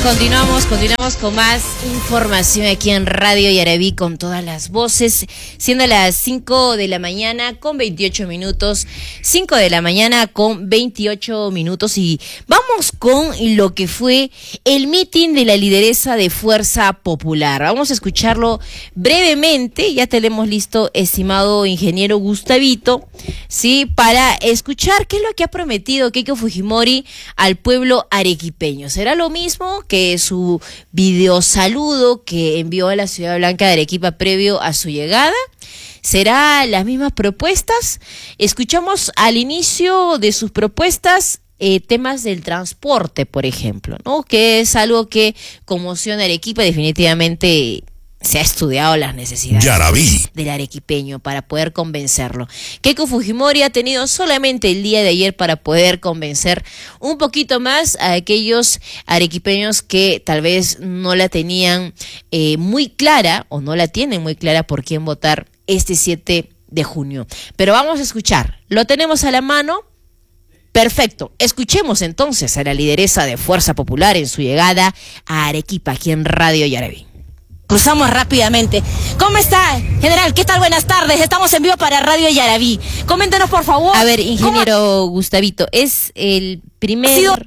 Continuamos con más información aquí en Radio Yaraví con todas las voces, siendo las 5 de la mañana con 28 minutos, 5 de la mañana con 28 minutos y vamos con lo que fue el mitin de la lideresa de Fuerza Popular. Vamos a escucharlo brevemente, ya tenemos listo, estimado ingeniero Gustavito, ¿sí? Para escuchar qué es lo que ha prometido Keiko Fujimori al pueblo arequipeño. ¿Será lo mismo que su videosaludo que envió a la Ciudad Blanca de Arequipa previo a su llegada? ¿Será las mismas propuestas? Escuchamos al inicio de sus propuestas temas del transporte, por ejemplo, ¿no? Que es algo que conmociona a Arequipa. Definitivamente se ha estudiado las necesidades del arequipeño para poder convencerlo. Keiko Fujimori ha tenido solamente el día de ayer para poder convencer un poquito más a aquellos arequipeños que tal vez no la tenían muy clara o no la tienen muy clara por quién votar este 7 de junio. Pero vamos a escuchar, lo tenemos a la mano. Perfecto, escuchemos entonces a la lideresa de Fuerza Popular en su llegada a Arequipa, aquí en Radio Yaraví. Cruzamos rápidamente. ¿Cómo está, general? ¿Qué tal? Buenas tardes. Estamos en vivo para Radio Yaraví. Coméntenos, por favor. A ver, ingeniero Gustavito, es el primer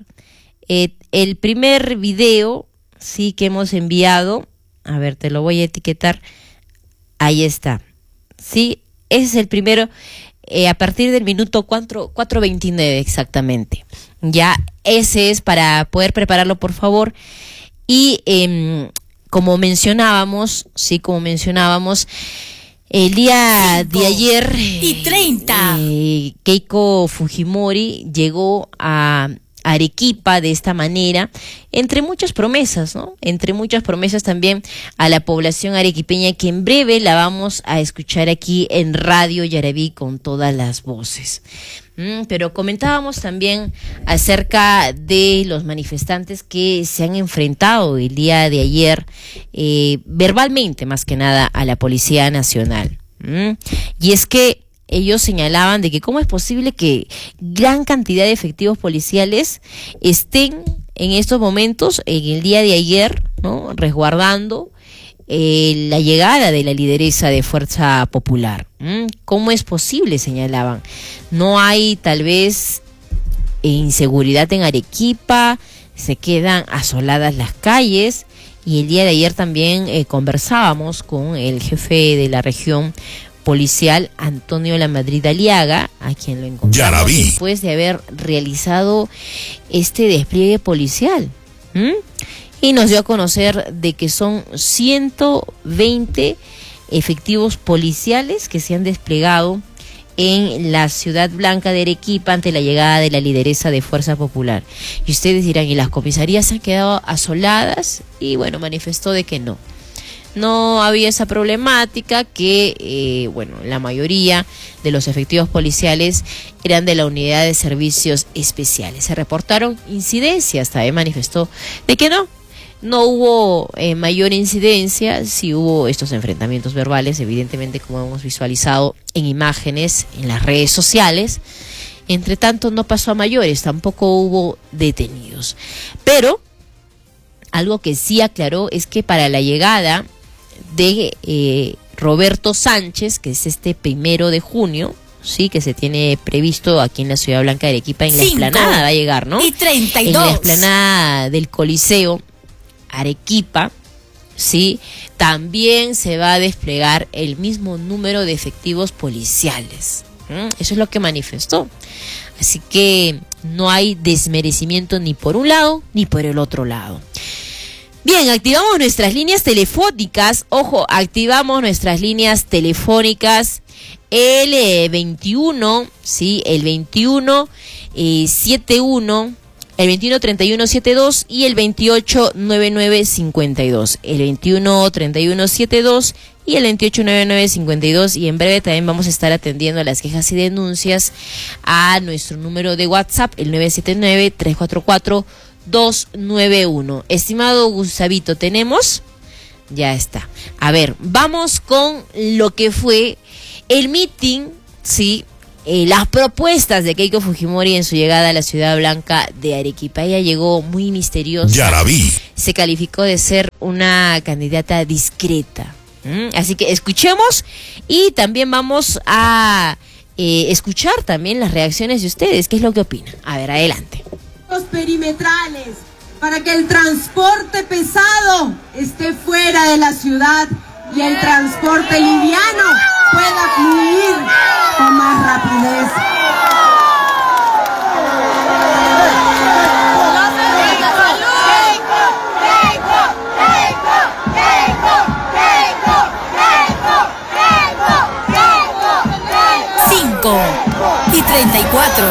video, sí, que hemos enviado. A ver, te lo voy a etiquetar. Ahí está. Sí, ese es el primero, a partir del minuto 4:29 exactamente. Ya, ese es para poder prepararlo, por favor. Y como mencionábamos, el día de ayer 5:30 Keiko Fujimori llegó a Arequipa de esta manera, entre muchas promesas, ¿no? Entre muchas promesas también a la población arequipeña, que en breve la vamos a escuchar aquí en Radio Yaraví con todas las voces. Pero comentábamos también acerca de los manifestantes que se han enfrentado el día de ayer, verbalmente más que nada, a la Policía Nacional. Y es que ellos señalaban de que cómo es posible que gran cantidad de efectivos policiales estén en estos momentos, en el día de ayer, ¿no?, resguardando la llegada de la lideresa de Fuerza Popular. ¿Cómo es posible?, señalaban. No hay tal vez inseguridad en Arequipa, se quedan asoladas las calles. Y el día de ayer también conversábamos con el jefe de la región policial, Antonio Lamadrid Aliaga, a quien lo encontramos después de haber realizado este despliegue policial. Y nos dio a conocer de que son 120 efectivos policiales que se han desplegado en la Ciudad Blanca de Arequipa ante la llegada de la lideresa de Fuerza Popular. Y ustedes dirán, ¿y las comisarías se han quedado asoladas? Y bueno, manifestó de que no había esa problemática, que la mayoría de los efectivos policiales eran de la Unidad de Servicios Especiales. Se reportaron incidencias, también manifestó de que no hubo mayor incidencia. Sí hubo estos enfrentamientos verbales, evidentemente, como hemos visualizado en imágenes en las redes sociales. Entre tanto, no pasó a mayores, tampoco hubo detenidos. Pero algo que sí aclaró es que para la llegada de Roberto Sánchez, que es este 1 de junio, sí, que se tiene previsto aquí en la Ciudad Blanca de Arequipa, en la explanada va a llegar, ¿no? Y 32. En la explanada del Coliseo Arequipa, sí, también se va a desplegar el mismo número de efectivos policiales. Eso es lo que manifestó. Así que no hay desmerecimiento ni por un lado ni por el otro lado. Bien, activamos nuestras líneas telefónicas. Ojo, activamos nuestras líneas telefónicas. El 21, sí, el 21 71, el 21 31 72 y el 28 99 52. El 21 31 72 y el 28 99 52. Y en breve también vamos a estar atendiendo las quejas y denuncias a nuestro número de WhatsApp, el 979 344 291. Estimado Gustavito, ¿tenemos? Ya está. A ver, vamos con lo que fue el meeting, sí, las propuestas de Keiko Fujimori en su llegada a la ciudad blanca de Arequipa. Ella llegó muy misteriosa. Yaraví. Se calificó de ser una candidata discreta. Así que escuchemos y también vamos a escuchar también las reacciones de ustedes. ¿Qué es lo que opinan? A ver, adelante. Los perimetrales para que el transporte pesado esté fuera de la ciudad y el transporte liviano pueda fluir con más rapidez. Y 34.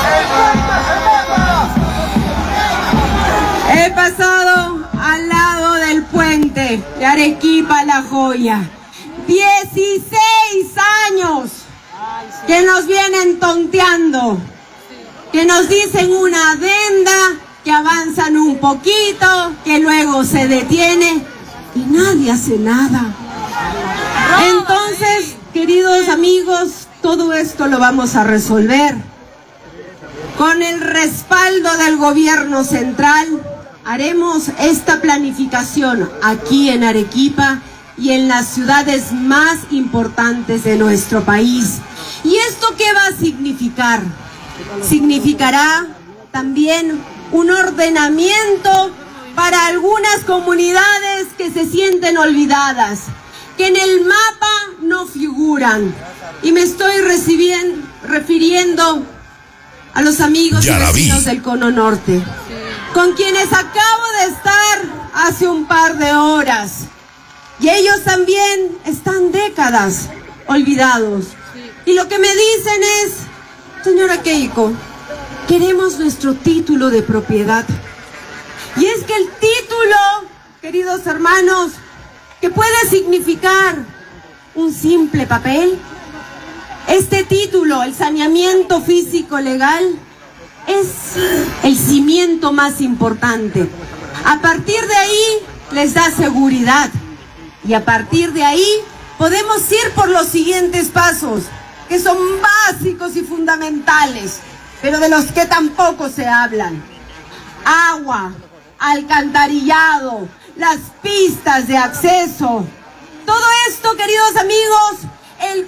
He pasado al lado del puente de Arequipa La Joya. 16 años que nos vienen tonteando, que nos dicen una adenda, que avanzan un poquito, que luego se detiene y nadie hace nada. Entonces, queridos amigos, todo esto lo vamos a resolver con el respaldo del gobierno central. Haremos esta planificación aquí en Arequipa y en las ciudades más importantes de nuestro país. ¿Y esto qué va a significar? Significará también un ordenamiento para algunas comunidades que se sienten olvidadas, que en el mapa no figuran. Y me estoy refiriendo a los amigos y vecinos del Cono Norte, con quienes acabo de estar hace un par de horas. Y ellos también están décadas olvidados. Y lo que me dicen es, señora Keiko, queremos nuestro título de propiedad. Y es que el título, queridos hermanos, que puede significar un simple papel, este título, el saneamiento físico legal, es el cimiento más importante. A partir de ahí les da seguridad y a partir de ahí podemos ir por los siguientes pasos, que son básicos y fundamentales, pero de los que tampoco se hablan. Agua, alcantarillado, las pistas de acceso. Todo esto, queridos amigos, el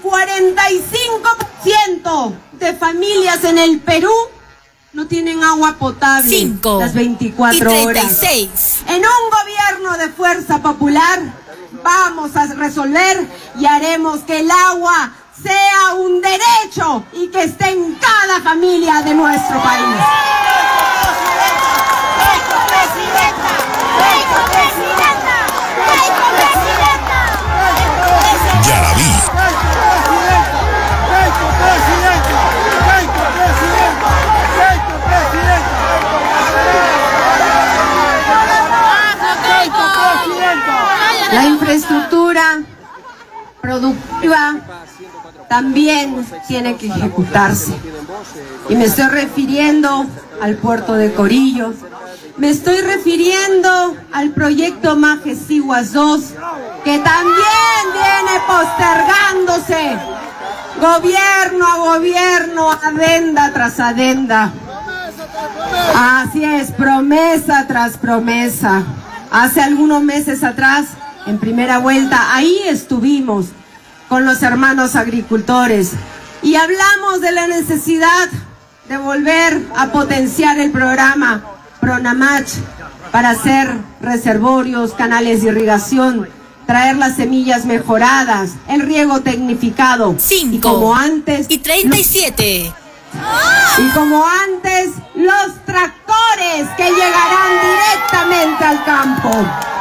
45% de familias en el Perú no tienen agua potable las 24 horas. En un gobierno de fuerza popular vamos a resolver y haremos que el agua sea un derecho y que esté en cada familia de nuestro país. Yaraví. La infraestructura productiva también tiene que ejecutarse. Y me estoy refiriendo al puerto de Corillo, me estoy refiriendo al proyecto Majesiguas 2, que también viene postergándose, gobierno a gobierno, adenda tras adenda. Así es, promesa tras promesa. Hace algunos meses atrás, en primera vuelta, ahí estuvimos con los hermanos agricultores y hablamos de la necesidad de volver a potenciar el programa Pronamach para hacer reservorios, canales de irrigación, traer las semillas mejoradas, el riego tecnificado. 5 y como antes y 37. Y como antes, los tractores que llegarán directamente al campo.